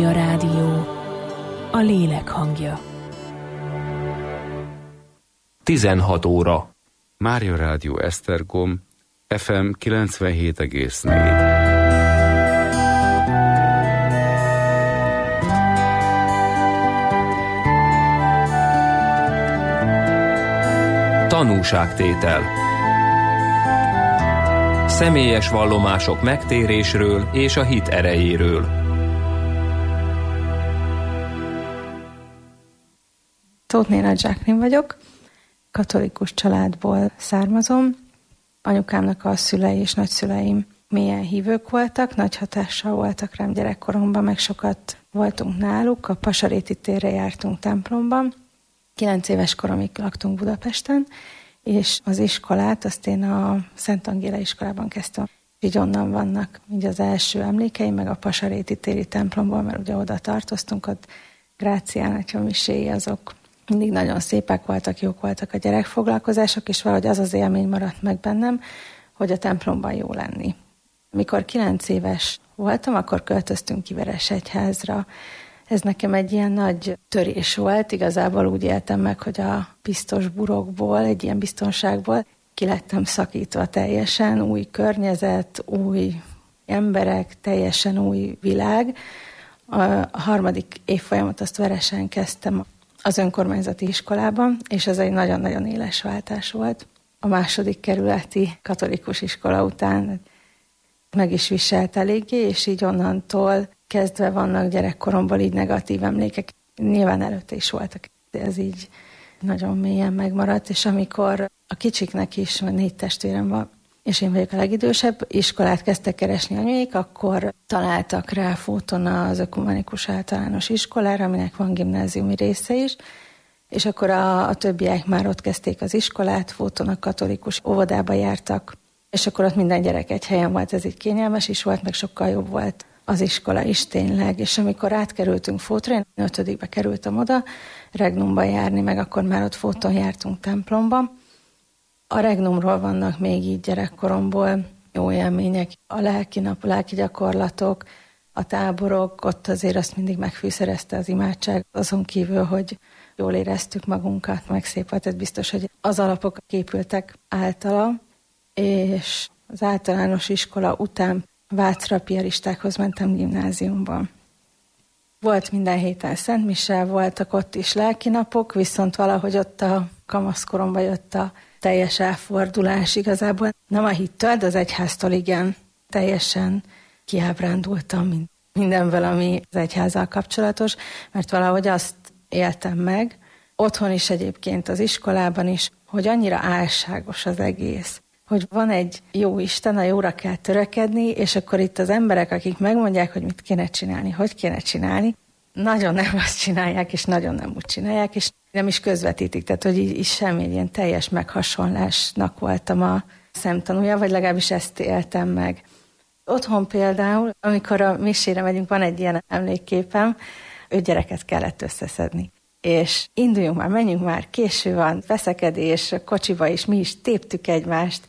Mária Rádió, a lélek hangja. 16 óra. Mária Rádió Esztergom, FM 97,4. Tanúságtétel. Személyes vallomások megtérésről és a hit erejéről. Tóth Néna Zsáknin vagyok, katolikus családból származom. Anyukámnak a szülei és nagyszüleim mélyen hívők voltak, nagy hatással voltak rám gyerekkoromban, meg sokat voltunk náluk, a Pasaréti térre jártunk templomban. 9 éves koromig laktunk Budapesten, és az iskolát azt én a Szent Angéla iskolában kezdtem. Így onnan vannak így az első emlékeim, meg a Pasaréti téri templomból, mert ugye oda tartoztunk, ott Grácián atya miséi, azok mindig nagyon szépek voltak, jók voltak a gyerekfoglalkozások, és valahogy az az élmény maradt meg bennem, hogy a templomban jó lenni. Mikor 9 éves voltam, akkor költöztünk ki Veresegyházra. Ez nekem egy ilyen nagy törés volt, igazából úgy éltem meg, hogy a biztos burokból, egy ilyen biztonságból ki lettem szakítva teljesen, új környezet, új emberek, teljesen új világ. A 3. évfolyamot azt Veresen kezdtem az önkormányzati iskolában, és ez egy nagyon-nagyon éles váltás volt. A 2. kerületi katolikus iskola után meg is viselt eléggé, és így onnantól kezdve vannak gyerekkoromból így negatív emlékek. Nyilván előtte is voltak, ez így nagyon mélyen megmaradt, és amikor a kicsiknek is 4 testvérem van, és én vagyok a legidősebb, iskolát kezdtek keresni anyuék, akkor találtak rá Fóton az Ökumenikus Általános Iskolára, aminek van gimnáziumi része is, és akkor a többiek már ott kezdték az iskolát, Fóton a katolikus óvodába jártak, és akkor ott minden gyerek egy helyen volt, ez így kényelmes is volt, meg sokkal jobb volt az iskola is tényleg, és amikor átkerültünk Fótra, én 5. kerültem oda Regnumba járni, meg akkor már ott Fóton jártunk templomba. A Regnumról vannak még így gyerekkoromból jó élmények, a lelki nap, a lelki gyakorlatok, a táborok, ott azért azt mindig megfűszerezte az imádság, azon kívül, hogy jól éreztük magunkat, meg szép volt, ez biztos, hogy az alapok képültek általa, és az általános iskola után Vácra piaristákhoz mentem gimnáziumban. Volt minden héten szentmise, voltak ott is lelkinapok, viszont valahogy ott a kamaszkoromban jött a teljes elfordulás igazából. Nem a hittől, de az egyháztól igen. Teljesen kiábrándultam mindenből, ami az egyházzal kapcsolatos, mert valahogy azt éltem meg, otthon is egyébként, az iskolában is, hogy annyira álságos az egész. Hogy van egy jó Isten, a jóra kell törekedni, és akkor itt az emberek, akik megmondják, hogy mit kéne csinálni, hogy kéne csinálni, nagyon nem azt csinálják, és nagyon nem úgy csinálják, és nem is közvetítik, tehát hogy így semmi ilyen teljes meghasonlásnak voltam a szemtanúja, vagy legalábbis ezt éltem meg. Otthon például, amikor a misére megyünk, van egy ilyen emlékképem, 5 gyereket kellett összeszedni. És induljunk már, menjünk már, késő van, veszekedés, kocsiba is, mi is téptük egymást.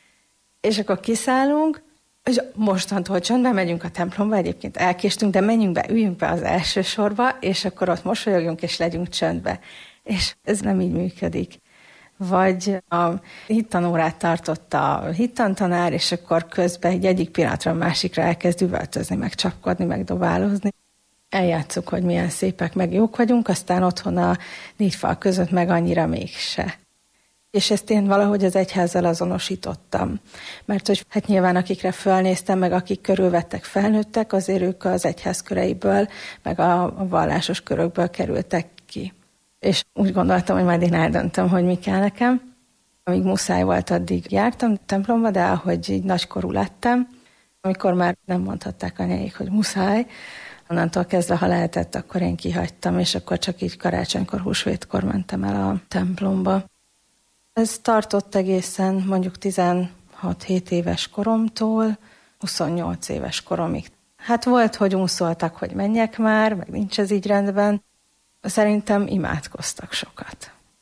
És akkor kiszállunk, és mostantól csöndben megyünk a templomba, egyébként elkéstünk, de menjünk be, üljünk be az első sorba, és akkor ott mosolyogjunk, és legyünk csöndbe. És ez nem így működik. Vagy a hittanórát tartott a hittantanár, és akkor közben egyik pillanatra a másikra elkezd üvöltözni, meg csapkodni, meg dobálózni. Eljátszuk, hogy milyen szépek, meg jók vagyunk, aztán otthon a 4 fal között meg annyira mégse. És ezt én valahogy az egyházzal azonosítottam. Mert hogy hát nyilván akikre fölnéztem, meg akik körülvettek felnőttek, azért ők az egyház köreiből, meg a vallásos körökből kerültek ki. És úgy gondoltam, hogy majd én eldöntöm, hogy mi kell nekem. Amíg muszáj volt, addig jártam templomba, de ahogy így nagykorú lettem, amikor már nem mondhatták anyáik, hogy muszáj, onnantól kezdve, ha lehetett, akkor én kihagytam, és akkor csak így karácsonykor, húsvétkor mentem el a templomba. Ez tartott egészen mondjuk 16-7 éves koromtól 28 éves koromig. Hát volt, hogy unszoltak, hogy menjek már, meg nincs ez így rendben. Szerintem imádkoztak sokat.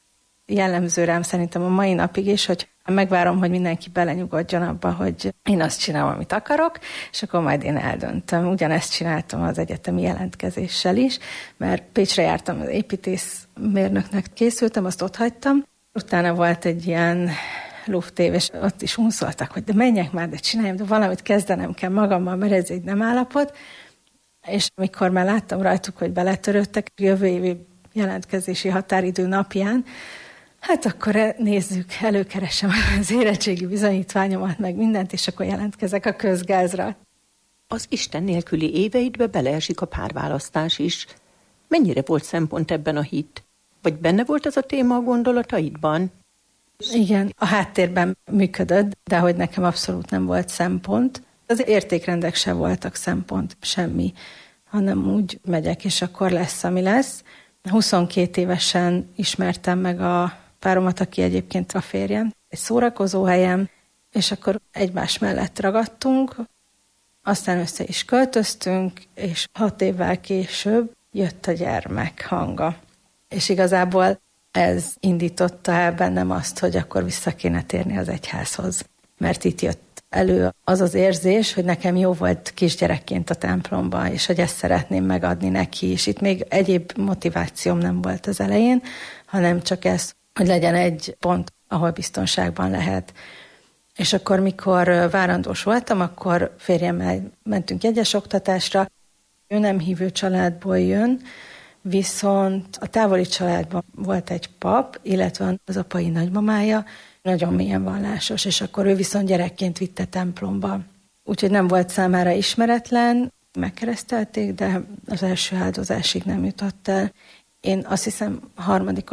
jellemző rám szerintem a mai napig is, hogy megvárom, hogy mindenki belenyugodjon abba, hogy én azt csinálom, amit akarok, és akkor majd én eldöntöm. Ugyanezt csináltam az egyetemi jelentkezéssel is, mert Pécsre jártam, az építészmérnöknek készültem, azt ott hagytam. Utána volt egy ilyen luftév, és ott is unszoltak, hogy de menjek már, de csináljam, de valamit kezdenem kell magammal, mert ez egy nem állapot. És amikor már láttam rajtuk, hogy beletörődtek jövő évi jelentkezési határidő napján, hát akkor nézzük, előkeresem az érettségi bizonyítványomat, meg mindent, és akkor jelentkezek a közgázra. Az Isten nélküli éveidbe beleesik a párválasztás is. Mennyire volt szempont ebben a hit? Vagy benne volt ez a téma a gondolataidban? Igen, a háttérben működött, de hogy nekem abszolút nem volt szempont. Az értékrendek se voltak szempont, semmi, hanem úgy megyek, és akkor lesz, ami lesz. 22 évesen ismertem meg a páromat, aki egyébként a férjem, egy szórakozóhelyen, és akkor egymás mellett ragadtunk, aztán össze is költöztünk, és 6 évvel később jött a gyermek hanga. És igazából ez indította el bennem azt, hogy akkor vissza kéne térni az egyházhoz. Mert itt jött elő az az érzés, hogy nekem jó volt kisgyerekként a templomban, és hogy ezt szeretném megadni neki is. Itt még egyéb motivációm nem volt az elején, hanem csak ez, hogy legyen egy pont, ahol biztonságban lehet. És akkor, mikor várandós voltam, akkor férjemmel mentünk jegyes oktatásra. Ő nem hívő családból jön, viszont a távoli családban volt egy pap, illetve az apai nagymamája, nagyon mélyen vallásos, és akkor ő viszont gyerekként vitte templomba. Úgyhogy nem volt számára ismeretlen, megkeresztelték, de az első áldozásig nem jutott el. Én azt hiszem 3.